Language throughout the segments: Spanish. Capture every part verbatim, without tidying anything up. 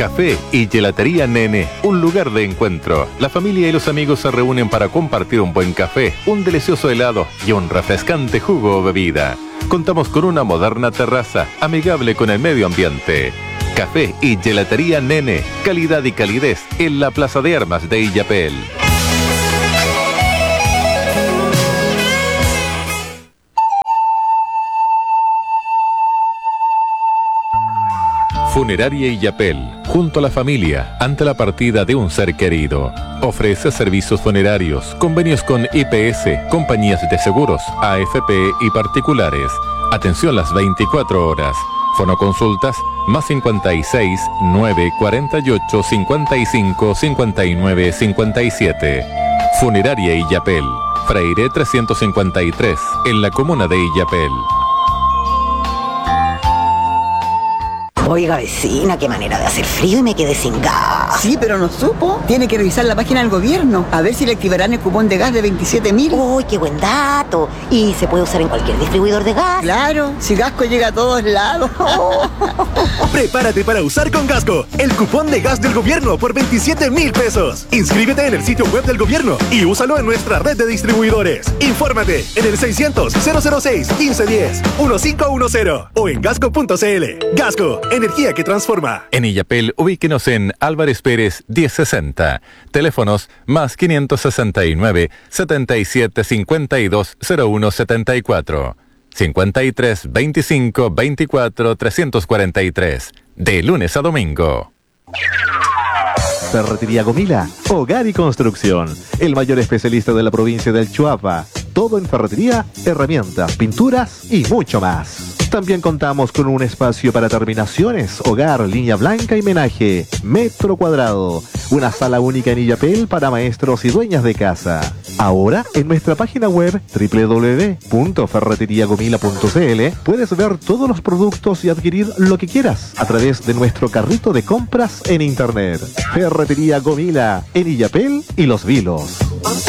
Café y Gelatería Nene, un lugar de encuentro. La familia y los amigos se reúnen para compartir un buen café, un delicioso helado y un refrescante jugo o bebida. Contamos con una moderna terraza, amigable con el medio ambiente. Café y Gelatería Nene, calidad y calidez en la Plaza de Armas de Illapel. Funeraria Illapel, junto a la familia, ante la partida de un ser querido. Ofrece servicios funerarios, convenios con I P S, compañías de seguros, A F P y particulares. Atención las veinticuatro horas. Fonoconsultas más cincuenta y seis, nueve, cuarenta y ocho, cincuenta y cinco, cincuenta y nueve, cincuenta y siete. Funeraria Illapel, Freire trescientos cincuenta y tres, en la comuna de Illapel. Oiga, vecina, qué manera de hacer frío y me quedé sin gas. Sí, pero no supo. Tiene que revisar la página del gobierno, a ver si le activarán el cupón de gas de veintisiete mil. ¡Uy, qué buen dato! ¿Y se puede usar en cualquier distribuidor de gas? Claro, si Gasco llega a todos lados. Prepárate para usar con Gasco el cupón de gas del gobierno por veintisiete mil pesos. Inscríbete en el sitio web del gobierno y úsalo en nuestra red de distribuidores. Infórmate en el seiscientos, cero cero seis, quince diez, quince diez o en gasco punto c l. Gasco, energía que transforma. En Illapel, ubíquenos en Álvarez Pérez diez sesenta. Teléfonos más quinientos sesenta y nueve, setenta y siete, cincuenta y dos, cero uno setenta y cuatro. cincuenta y tres, veinticinco, veinticuatro, trescientos cuarenta y tres. De lunes a domingo. Ferretería Gomila, hogar y construcción. El mayor especialista de la provincia del Chuapa. Todo en ferretería, herramientas, pinturas y mucho más. También contamos con un espacio para terminaciones, hogar, línea blanca y menaje, metro cuadrado. Una sala única en Illapel para maestros y dueñas de casa. Ahora, en nuestra página web doble u doble u doble u punto ferretería gomila punto c l puedes ver todos los productos y adquirir lo que quieras a través de nuestro carrito de compras en internet. Ferretería Gomila, en Illapel y Los Vilos.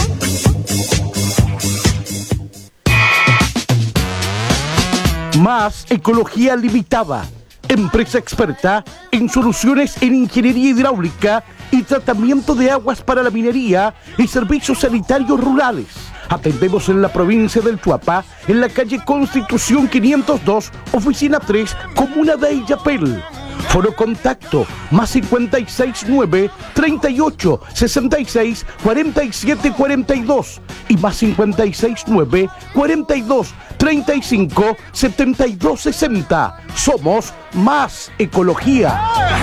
Más Ecología Limitada, empresa experta en soluciones en ingeniería hidráulica y tratamiento de aguas para la minería y servicios sanitarios rurales. Atendemos en la provincia del Chuapa, en la calle Constitución quinientos dos, oficina tres, comuna de Illapel. Foro contacto más cincuenta y seis, nueve, treinta y ocho, sesenta y seis, cuarenta y siete, cuarenta y dos y más cincuenta y seis, nueve, cuarenta y dos, treinta y cinco, setenta y dos, sesenta. Somos Más Ecología.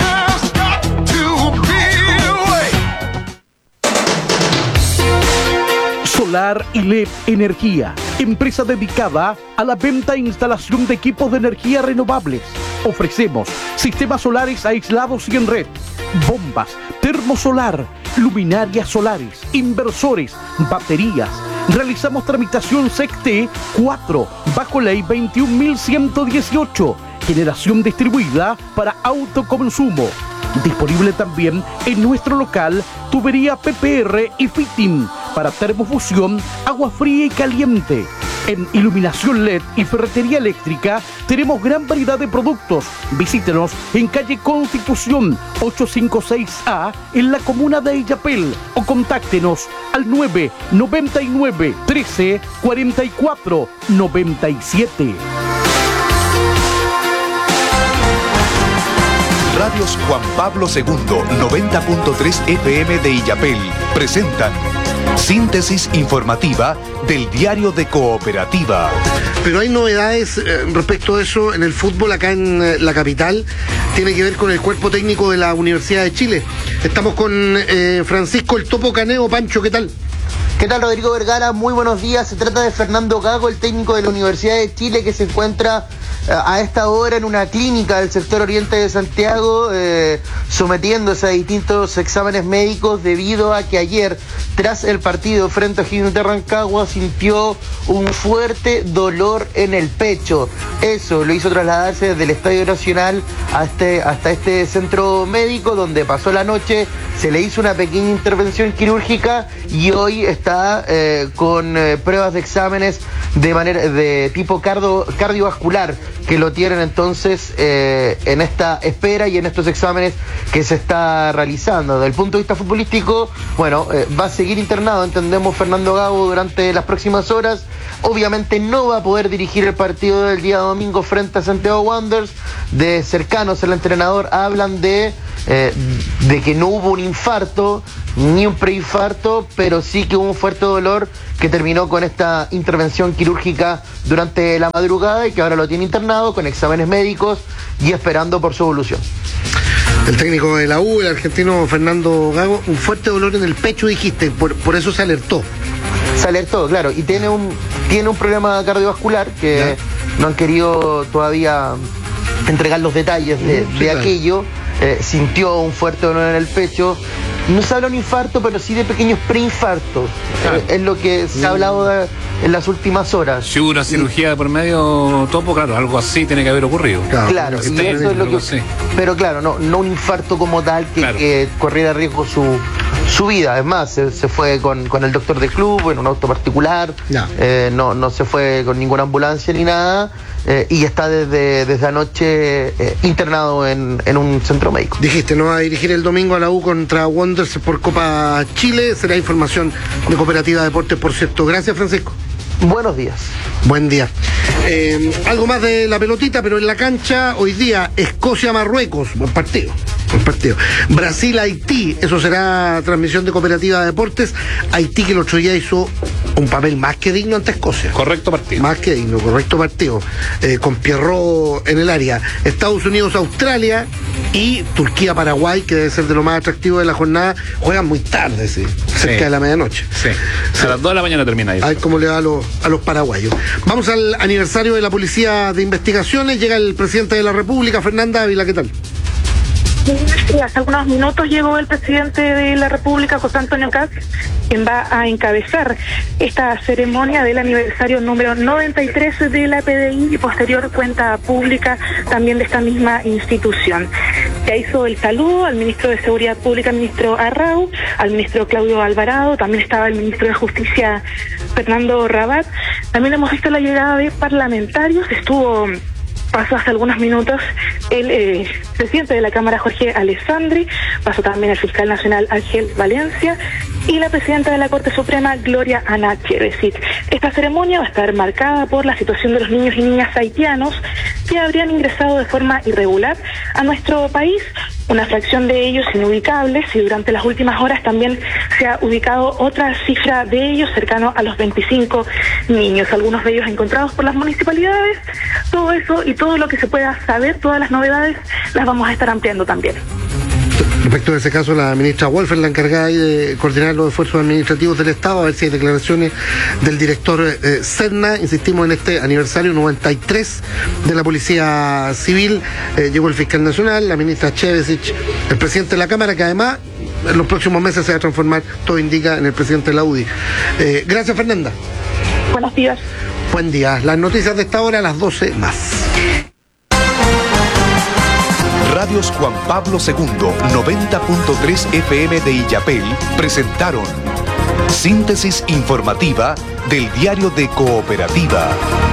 Solar y L E D Energía, empresa dedicada a la venta e instalación de equipos de energía renovables. Ofrecemos sistemas solares aislados y en red, bombas, termosolar, luminarias solares, inversores, baterías. Realizamos tramitación S E C T cuatro bajo ley veintiún mil ciento dieciocho, generación distribuida para autoconsumo. Disponible también en nuestro local tubería P P R y fitting para termofusión, agua fría y caliente. En iluminación L E D y ferretería eléctrica tenemos gran variedad de productos. Visítenos en calle Constitución ochocientos cincuenta y seis A en la comuna de Illapel o contáctenos al nueve noventa y nueve, trece, cuarenta y cuatro, noventa y siete. Radios Juan Pablo segundo, noventa punto tres F M de Illapel presentan síntesis informativa del diario de Cooperativa. Pero hay novedades eh, respecto a eso en el fútbol acá en eh, la capital. Tiene que ver con el cuerpo técnico de la Universidad de Chile. Estamos con eh, Francisco el Topo Caneo. Pancho, ¿qué tal? ¿Qué tal, Rodrigo Vergara? Muy buenos días. Se trata de Fernando Gago, el técnico de la Universidad de Chile, que se encuentra eh, a esta hora en una clínica del sector oriente de Santiago, eh, sometiéndose a distintos exámenes médicos debido a que ayer, tras el partido frente a O'Higgins de Rancagua, sintió un fuerte dolor en el pecho. Eso lo hizo trasladarse desde el Estadio Nacional hasta, hasta este centro médico, donde pasó la noche, se le hizo una pequeña intervención quirúrgica y hoy está está eh, con eh, pruebas de exámenes de manera de tipo cardio, cardiovascular, que lo tienen entonces eh, en esta espera y en estos exámenes que se está realizando. Desde el punto de vista futbolístico, bueno, eh, va a seguir internado, entendemos, Fernando Gago durante las próximas horas. Obviamente no va a poder dirigir el partido del día domingo frente a Santiago Wanderers. De cercanos al entrenador hablan de, eh, de que no hubo un infarto ni un preinfarto, pero sí que hubo un fuerte dolor que terminó con esta intervención quirúrgica durante la madrugada y que ahora lo tiene internado con exámenes médicos y esperando por su evolución. El técnico de la U, el argentino Fernando Gago, un fuerte dolor en el pecho, dijiste, por, por eso se alertó. Se alertó, claro, y tiene un, tiene un problema cardiovascular que ¿Ya? no han querido todavía entregar los detalles de, sí, de claro. aquello. Eh, sintió un fuerte dolor en el pecho. No se habla de un infarto, pero sí de pequeños preinfartos. Claro. Eh, es lo que se ha hablado de, en las últimas horas. Si hubo una cirugía de por medio, Topo, claro, algo así tiene que haber ocurrido. Claro, claro y eso es lo que, sí. Pero claro, no, no un infarto como tal que, claro. que corriera riesgo su, su vida. Es más, se, se fue con, con el doctor del club en un auto particular, no, eh, no, no se fue con ninguna ambulancia ni nada. Eh, y está desde, desde anoche eh, internado en, en un centro médico. Dijiste, no va a dirigir el domingo a la U contra Wanderers por Copa Chile. Será información de Cooperativa Deportes, por cierto. Gracias, Francisco. Buenos días. Buen día. Eh, algo más de la pelotita, pero en la cancha, hoy día, Escocia-Marruecos. Buen partido. Buen partido. Brasil-Haití, eso será transmisión de Cooperativa de Deportes. Haití, que el otro día hizo un papel más que digno ante Escocia. Correcto partido. Más que digno, correcto partido. Eh, con Pierrot en el área. Estados Unidos-Australia y Turquía-Paraguay, que debe ser de lo más atractivo de la jornada. Juegan muy tarde, sí, cerca sí. de la medianoche. Sí. sí. A las dos de la mañana termina ahí. A ver cómo le va a los, a los paraguayos. Vamos al aniversario de la Policía de Investigaciones. Llega el presidente de la República, Fernanda Ávila, ¿qué tal? Sí, hace algunos minutos llegó el presidente de la República, José Antonio Kast, quien va a encabezar esta ceremonia del aniversario número noventa y tres de la P D I y posterior cuenta pública también de esta misma institución. Ya hizo el saludo al ministro de Seguridad Pública, el ministro Arrau, al ministro Claudio Alvarado, también estaba el ministro de Justicia, Fernando Rabat. También hemos visto la llegada de parlamentarios, estuvo... Pasó hace algunos minutos el eh, presidente de la Cámara, Jorge Alessandri, pasó también el fiscal nacional Ángel Valencia y la presidenta de la Corte Suprema, Gloria Ana Chevesic. Esta ceremonia va a estar marcada por la situación de los niños y niñas haitianos que habrían ingresado de forma irregular a nuestro país, una fracción de ellos inubicables, y durante las últimas horas también se ha ubicado otra cifra de ellos cercano a los veinticinco niños, algunos de ellos encontrados por las municipalidades. Todo eso y todo lo que se pueda saber, todas las novedades, las vamos a estar ampliando también. Respecto a ese caso, la ministra Wolfer, la encargada ahí de coordinar los esfuerzos administrativos del Estado, a ver si hay declaraciones del director eh, Serna. Insistimos en este aniversario noventa y tres de la Policía Civil. Eh, llegó el fiscal nacional, la ministra Chevesic, el presidente de la Cámara, que además en los próximos meses se va a transformar, todo indica, en el presidente de la U D I. Eh, gracias, Fernanda. Buenos días. Buen día. Las noticias de esta hora a las doce más. Radios Juan Pablo segundo, noventa punto tres F M de Illapel, presentaron síntesis informativa del diario de Cooperativa.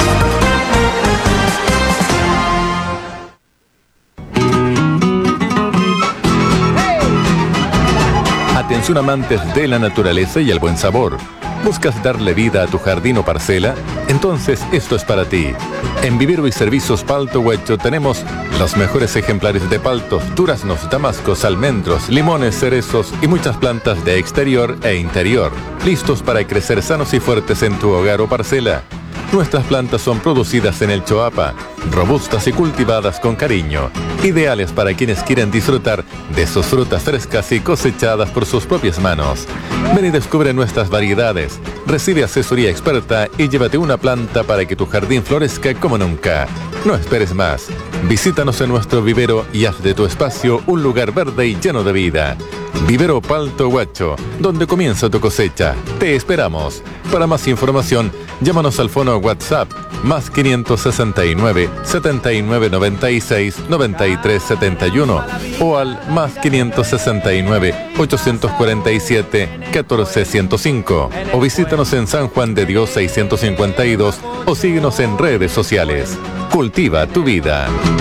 Atención amantes de la naturaleza y el buen sabor. ¿Buscas darle vida a tu jardín o parcela? Entonces esto es para ti. En Vivero y Servicios Palto Huecho tenemos los mejores ejemplares de paltos, duraznos, damascos, almendros, limones, cerezos y muchas plantas de exterior e interior, listos para crecer sanos y fuertes en tu hogar o parcela. Nuestras plantas son producidas en el Choapa, robustas y cultivadas con cariño, ideales para quienes quieren disfrutar de sus frutas frescas y cosechadas por sus propias manos. Ven y descubre nuestras variedades, recibe asesoría experta y llévate una planta para que tu jardín florezca como nunca. No esperes más. Visítanos en nuestro vivero y haz de tu espacio un lugar verde y lleno de vida. Vivero Palto Huacho, donde comienza tu cosecha. Te esperamos. Para más información, llámanos al fono WhatsApp más quinientos sesenta y nueve, setenta y nueve noventa y seis, noventa y tres setenta y uno o al más quinientos sesenta y nueve, ochocientos cuarenta y siete, catorce ciento cinco o visítanos en San Juan de Dios seiscientos cincuenta y dos o síguenos en redes sociales. Cultiva tu vida.